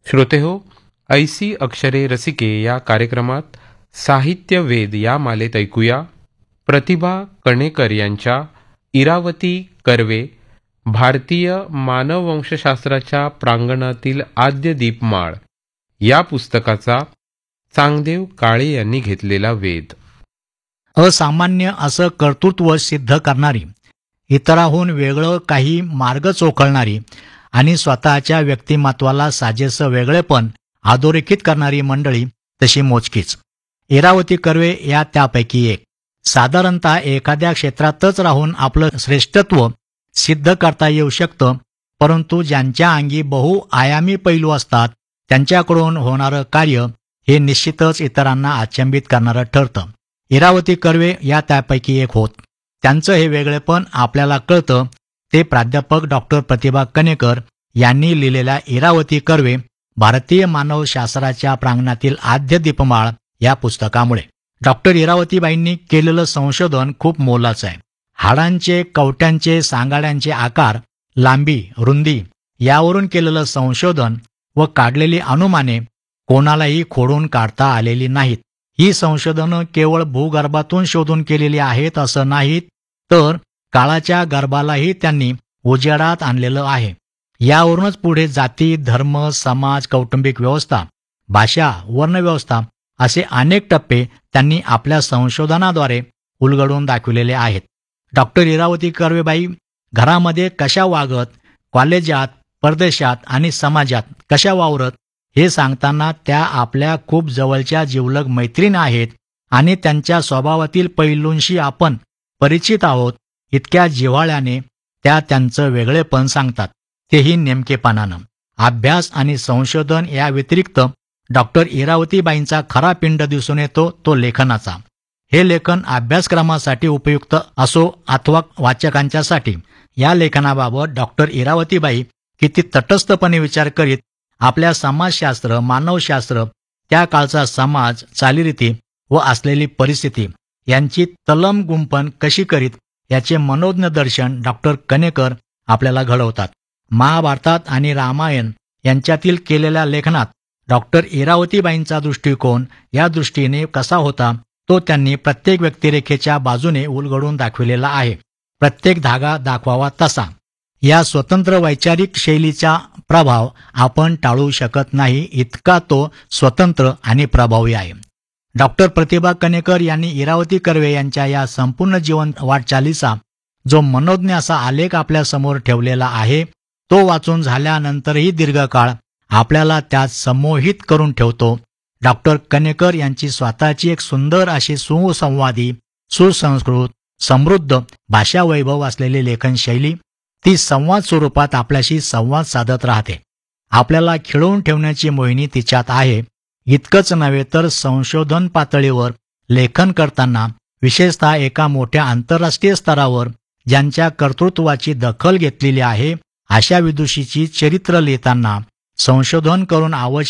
श्रोतेहो, ऐसी अक्षरे रसिके या कार्यक्रमात साहित्य वेद या मालेत ऐकूया प्रतिभा कणेकर यांच्या इरावती कर्वे भारतीय मानववंशशास्त्राच्या प्रांगणातील आद्य दीपमाळ या पुस्तकाचा चांगदेव काळे यांनी घेतलेला वेध. असामान्य असं कर्तृत्व सिद्ध करणारी, इतराहून वेगळं काही मार्ग चोखळणारी आणि स्वतःच्या व्यक्तिमत्वाला साजेसं वेगळेपण अधोरेखित करणारी मंडळी तशी मोजकीच. इरावती कर्वे या त्यापैकी एक. साधारणतः एखाद्या क्षेत्रातच राहून आपलं श्रेष्ठत्व सिद्ध करता येऊ शकतं, परंतु ज्यांच्या अंगी बहुआयामी पैलू असतात त्यांच्याकडून होणारं कार्य हे निश्चितच इतरांना अचंबित करणारं ठरतं. इरावती कर्वे या त्यापैकी एक होत. त्यांचं हे वेगळेपण आपल्याला कळतं ते प्राध्यापक डॉक्टर प्रतिभा कणेकर यांनी लिहिलेल्या इरावती कर्वे भारतीय मानवशास्त्राच्या प्रांगणातील आद्य दीपमाळ या पुस्तकामुळे. डॉक्टर इरावतीबाईंनी केलेलं संशोधन खूप मोलाचं आहे. हाडांचे, कवट्यांचे, सांगाड्यांचे आकार, लांबी, रुंदी यावरून केलेलं संशोधन व काढलेली अनुमाने कोणालाही खोडून काढता आलेली नाहीत. ही संशोधनं केवळ भूगर्भातून शोधून केलेली आहेत असं नाहीत, तर काळाच्या गर्भालाही त्यांनी उजेडात आणलेलं आहे. यावरूनच पुढे जाती, धर्म, समाज, कौटुंबिक व्यवस्था, भाषा, वर्णव्यवस्था असे अनेक टप्पे त्यांनी आपल्या संशोधनाद्वारे उलगडून दाखविलेले आहेत. डॉक्टर इरावती कर्वेबाई घरामध्ये कशा वागत, कॉलेजात, परदेशात आणि समाजात कशा वावरत हे सांगताना त्या आपल्या खूप जवळच्या जिवलग मैत्रीण आहेत आणि त्यांच्या स्वभावातील पैलूंशी आपण परिचित आहोत इतक्या जिव्हाळ्याने त्या त्यांचं वेगळेपण सांगतात, तेही नेमकेपणानं. अभ्यास आणि संशोधन या व्यतिरिक्त डॉक्टर इरावतीबाईंचा खरा पिंड दिसून येतो तो लेखनाचा. हे लेखन अभ्यासक्रमासाठी उपयुक्त असो अथवा वाचकांच्यासाठी, या लेखनाबाबत डॉक्टर इरावतीबाई किती तटस्थपणे विचार करीत आपल्या समाजशास्त्र, मानवशास्त्र, त्या काळचा समाज, चालीरीती व असलेली परिस्थिती यांची तलम गुंफण कशी करीत याचे मनोज्ञ दर्शन डॉक्टर कणेकर आपल्याला घडवतात. महाभारतात आणि रामायण यांच्यातील केलेल्या लेखनात डॉक्टर इरावतीबाईंचा दृष्टिकोन या दृष्टीने कसा होता तो त्यांनी प्रत्येक व्यक्तिरेखेच्या बाजूने उलगडून दाखविलेला आहे. प्रत्येक धागा दाखवावा तसा. या स्वतंत्र वैचारिक शैलीचा प्रभाव आपण टाळू शकत नाही, इतका तो स्वतंत्र आणि प्रभावी आहे. डॉक्टर प्रतिभा कणेकर यांनी इरावती कर्वे यांच्या या संपूर्ण जीवन वाटचालीचा जो मनोज्ञ असा आलेख आपल्यासमोर ठेवलेला आहे तो वाचून झाल्यानंतरही दीर्घकाळ आपल्याला त्यात संमोहित करून ठेवतो. डॉक्टर कणेकर यांची स्वतःची एक सुंदर अशी सुसंवादी, सुसंस्कृत, समृद्ध भाषा वैभव असलेली लेखनशैली ती संवाद स्वरूपात आपल्याशी संवाद साधत राहते. आपल्याला खिळवून ठेवण्याची मोहिनी तिच्यात आहे. इतकंच नव्हे तर संशोधन पातळीवर लेखन करताना, विशेषतः एका मोठ्या आंतरराष्ट्रीय स्तरावर ज्यांच्या कर्तृत्वाची दखल घेतलेली आहे अशा विदुषीची चरित्र लिहिताना संशोधन करून आवश्यक